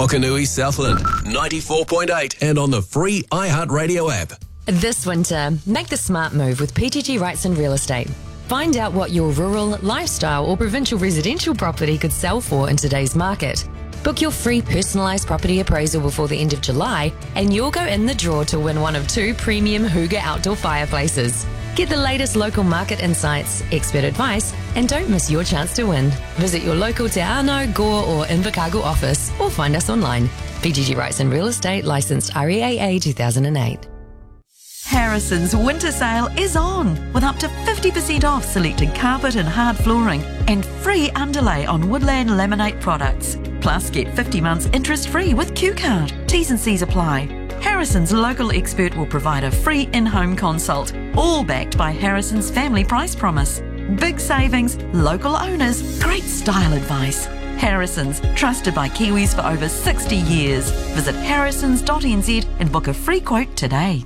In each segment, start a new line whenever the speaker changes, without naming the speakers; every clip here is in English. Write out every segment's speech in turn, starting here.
Hokanui Southland, 94.8 and on the free iHeartRadio app.
This winter, make the smart move with PGG Wrightson Real Estate. Find out what your rural, lifestyle or provincial residential property could sell for in today's market. Book your free personalised property appraisal before the end of July and you'll go in the draw to win one of 2 premium Hooga outdoor fireplaces. Get the latest local market insights, expert advice, and don't miss your chance to win. Visit your local Te Anau, Gore or Invercargill office or find us online. PGG Wrightson Real Estate, licensed REAA 2008.
Harrison's winter sale is on with up to 50% off selected carpet and hard flooring and free underlay on Woodland Laminate products. Plus, get 50 months interest-free with Q-Card. T's and C's apply. Harrison's local expert will provide a free in-home consult, all backed by Harrison's family price promise. Big savings, local owners, great style advice. Harrison's, trusted by Kiwis for over 60 years. Visit harrisons.nz and book a free quote today.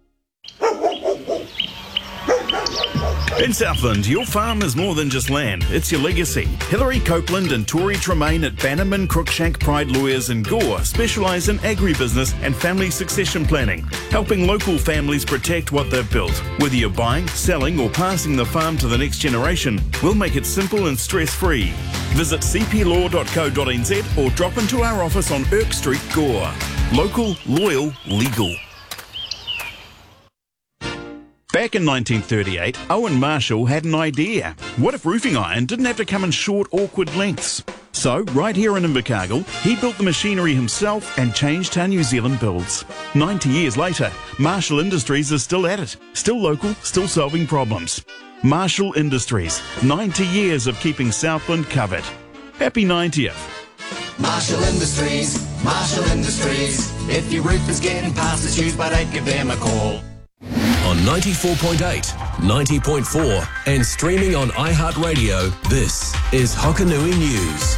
In Southland, your farm is more than just land, it's your legacy. Hilary Copeland and Tori Tremaine at Bannerman, Cruikshank, Pride Lawyers in Gore specialise in agribusiness and family succession planning, helping local families protect what they've built. Whether you're buying, selling or passing the farm to the next generation, we'll make it simple and stress-free. Visit cplaw.co.nz or drop into our office on Irk Street, Gore. Local, loyal, legal. Back in 1938, Owen Marshall had an idea. What if roofing iron didn't have to come in short, awkward lengths? So, right here in Invercargill, he built the machinery himself and changed how New Zealand builds. 90 years later, Marshall Industries is still at it. Still local, still solving problems. Marshall Industries, 90 years of keeping Southland covered. Happy 90th.
Marshall Industries, Marshall Industries. If your roof is getting past its use by date, give them a call.
On 94.8, 90.4 and streaming on iHeartRadio, this is Hokanui News.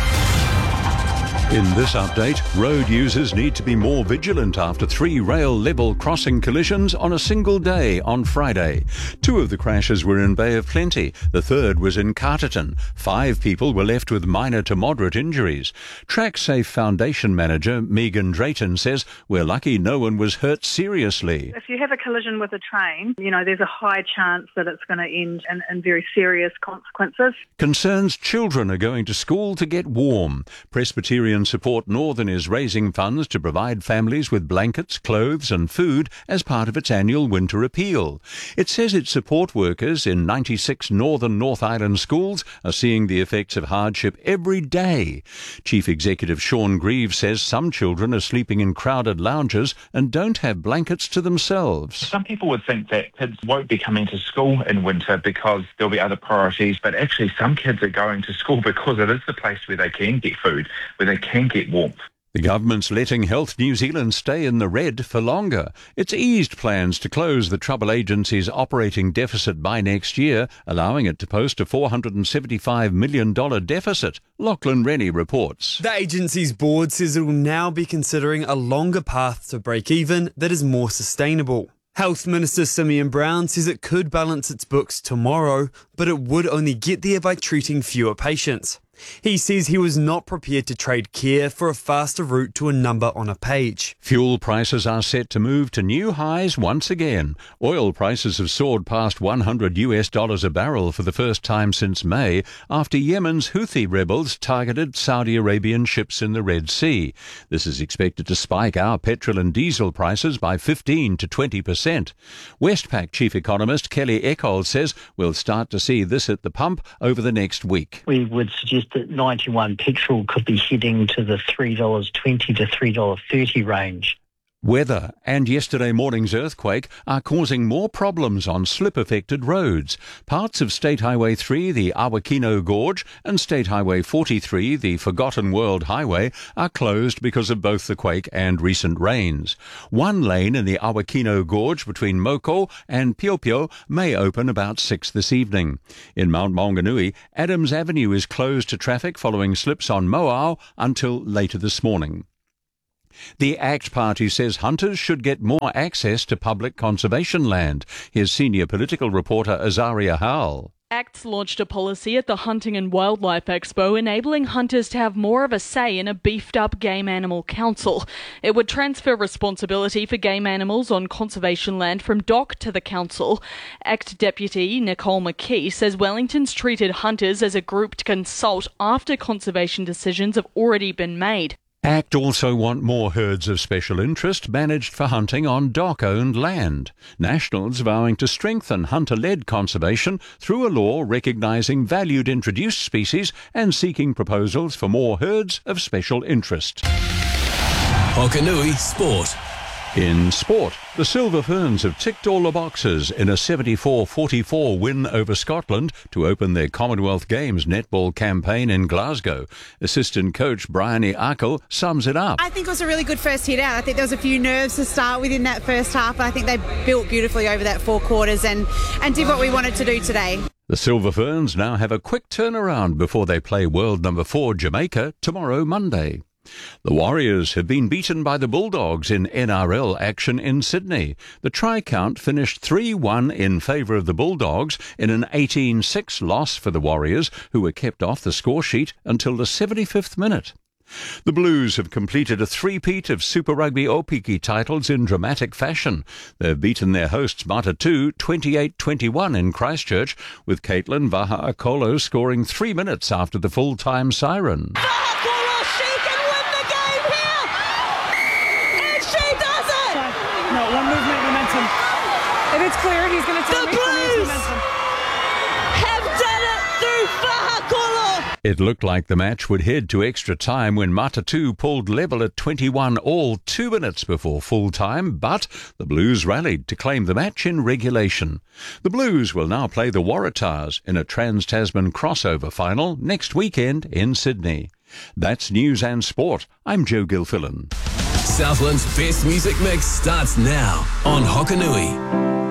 In this update, road users need to be more vigilant after 3 rail-level crossing collisions on a single day on Friday. 2 of the crashes were in Bay of Plenty. The third was in Carterton. 5 people were left with minor to moderate injuries. TrackSafe Foundation manager Megan Drayton says, "We're lucky no one was hurt seriously."
If you have a collision with a train, there's a high chance that it's going to end in very serious consequences.
Concerns children are going to school to get warm. Presbyterian Support Northern is raising funds to provide families with blankets, clothes and food as part of its annual winter appeal. It says its support workers in 96 northern North Island schools are seeing the effects of hardship every day. Chief Executive Sean Greaves says some children are sleeping in crowded lounges and don't have blankets to themselves.
Some people would think that kids won't be coming to school in winter because there'll be other priorities, but actually some kids are going to school because it is the place where they can get food, where they can get warmth.
The government's letting Health New Zealand stay in the red for longer. It's eased plans to close the Trouble Agency's operating deficit by next year, allowing it to post a $475 million deficit. Lachlan Rennie reports.
The agency's board says it will now be considering a longer path to break even that is more sustainable. Health Minister Simeon Brown says it could balance its books tomorrow, but it would only get there by treating fewer patients. He says he was not prepared to trade care for a faster route to a number on a page.
Fuel prices are set to move to new highs once again. Oil prices have soared past $100 a barrel for the first time since May after Yemen's Houthi rebels targeted Saudi Arabian ships in the Red Sea. This is expected to spike our petrol and diesel prices by 15 to 20%. Westpac chief economist Kelly Echold says we'll start to see this at the pump over the next week.
We would suggest that 91 petrol could be heading to the $3.20 to $3.30 range.
Weather and yesterday morning's earthquake are causing more problems on slip-affected roads. Parts of State Highway 3, the Awakino Gorge, and State Highway 43, the Forgotten World Highway, are closed because of both the quake and recent rains. One lane in the Awakino Gorge between Moko and Piopio may open about 6 this evening. In Mount Maunganui, Adams Avenue is closed to traffic following slips on Moao until later this morning. The ACT Party says hunters should get more access to public conservation land. Here's senior political reporter Azaria Howell.
ACTS launched a policy at the Hunting and Wildlife Expo enabling hunters to have more of a say in a beefed-up Game Animal Council. It would transfer responsibility for game animals on conservation land from DOC to the council. ACT Deputy Nicole McKee says Wellington's treated hunters as a group to consult after conservation decisions have already been made.
ACT also want more herds of special interest managed for hunting on DOC-owned land. Nationals vowing to strengthen hunter-led conservation through a law recognising valued introduced species and seeking proposals for more herds of special interest.
Hokanui Sport.
In sport, the Silver Ferns have ticked all the boxes in a 74-44 win over Scotland to open their Commonwealth Games netball campaign in Glasgow. Assistant coach Bryony Ackle sums it up.
I think it was a really good first hit out. I think there was a few nerves to start with in that first half, but I think they built beautifully over that 4 quarters and did what we wanted to do today.
The Silver Ferns now have a quick turnaround before they play world number 4 Jamaica tomorrow Monday. The Warriors have been beaten by the Bulldogs in NRL action in Sydney. The try-count finished 3-1 in favour of the Bulldogs in an 18-6 loss for the Warriors, who were kept off the score sheet until the 75th minute. The Blues have completed a three-peat of Super Rugby Opiki titles in dramatic fashion. They've beaten their hosts Matatu 28-21 in Christchurch, with Caitlin Vaha-Akolo scoring 3 minutes after the full-time siren.
One movement momentum. If it's clear, he's going to tell me Blues have done it through Vaha-Akolo.
It looked like the match would head to extra time when Matatu pulled level at 21 all 2 minutes before full time, but the Blues rallied to claim the match in regulation. The Blues will now play the Waratahs in a Trans-Tasman crossover final next weekend in Sydney. That's News and Sport. I'm Joe Gilfillan.
Southland's best music mix starts now on Hokanui.